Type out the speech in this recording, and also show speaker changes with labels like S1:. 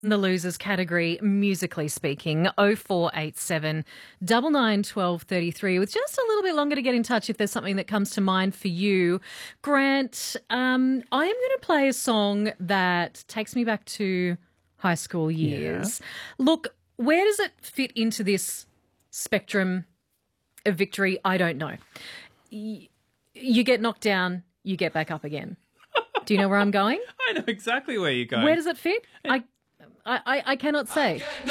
S1: The losers category, musically speaking, 0487 99 12 33, with just a little bit longer to get in touch if there's something that comes to mind for you. Grant, I am going to play a song that takes me back to high school years. Yeah. Look, where does it fit into this spectrum of victory? I don't know. You get knocked down, you get back up again. Do you know where I'm going?
S2: I know exactly where you're going.
S1: Where does it fit? I cannot say.